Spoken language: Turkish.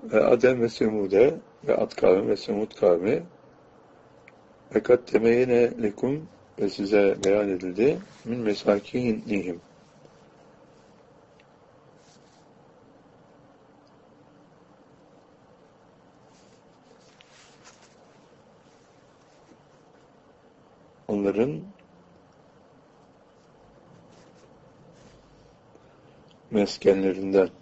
ve Adem ve Semude ve Ad kavmi ve Semud kavmi ve kad temeyyene lekum ve size beyan edildi min mesakinihim, onların meskenlerinden,